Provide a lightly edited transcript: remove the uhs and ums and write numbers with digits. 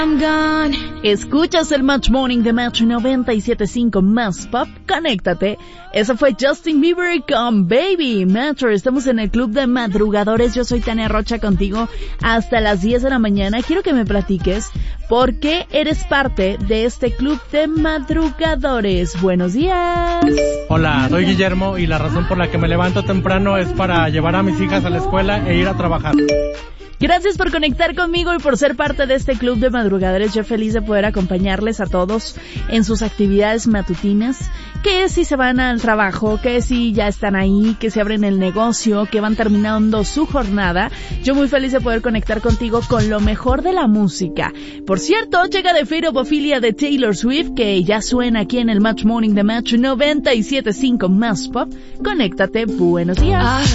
I'm gone. Escuchas el Match Morning de Match 97.5 Más Pop. Conéctate. Eso fue Justin Bieber con Baby. Match, estamos en el Club de Madrugadores. Yo soy Tania Rocha contigo hasta las 10 de la mañana. Quiero que me platiques por qué eres parte de este Club de Madrugadores. Buenos días. Hola, soy Guillermo y la razón por la que me levanto temprano es para llevar a mis hijas a la escuela e ir a trabajar. Gracias por conectar conmigo y por ser parte de este Club de Madrugadores. Yo feliz de poder acompañarles a todos en sus actividades matutinas, que si se van al trabajo, que si ya están ahí, que se abren el negocio, que van terminando su jornada. Yo muy feliz de poder conectar contigo con lo mejor de la música. Por cierto, llega The Fate of Ophelia de Taylor Swift, que ya suena aquí en el Match Morning de Match 97.5 Más Pop. Conéctate, buenos días.